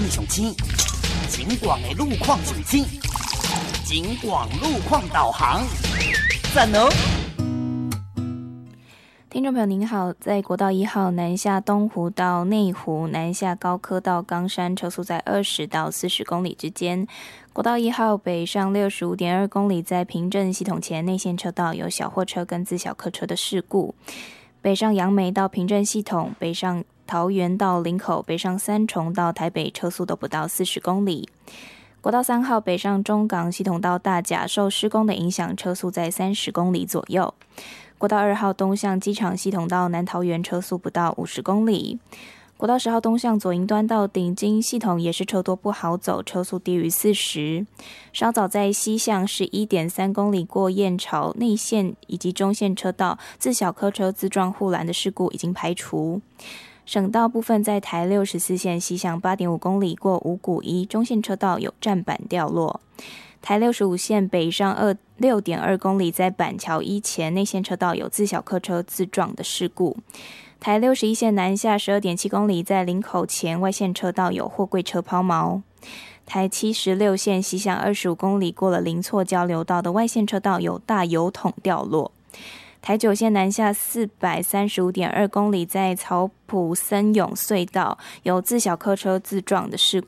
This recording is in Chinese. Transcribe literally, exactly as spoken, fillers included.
上青，景广的路况上青，景广路况导航，赞哦！ 听众朋友您好，在国道一号南下东湖到内湖，南下高科到冈山，车速在二十到四十公里之间。国道一号北上六十五点二公里，在平镇系统前内线车道有小货车跟自小客车的事故。北上杨梅到平镇系统，北上桃园到林口，北上三重到台北，车速都不到四十公里。国道三号北上中港系统到大甲，受施工的影响，车速在三十公里左右。国道二号东向机场系统到南桃园，车速不到五十公里。国道十号东向左营端到顶金系统也是车多不好走，车速低于四十。稍早在西向是 一点三公里过燕巢内线以及中线车道自小客车自撞护栏的事故已经排除。省道部分在台六十四线西向 八点五公里过五股一中线车道有站板掉落。台六十五线北上 六点二公里，在板桥一前内线车道有自小客车自撞的事故。台六十一线南下 十二点七公里，在林口前外线车道有货柜车抛锚。台七十六线西向二十五公里，过了林错交流道的外线车道有大油桶掉落。台九线南下 四百三十五点二公里，在草埔森永隧道有自小客车自撞的事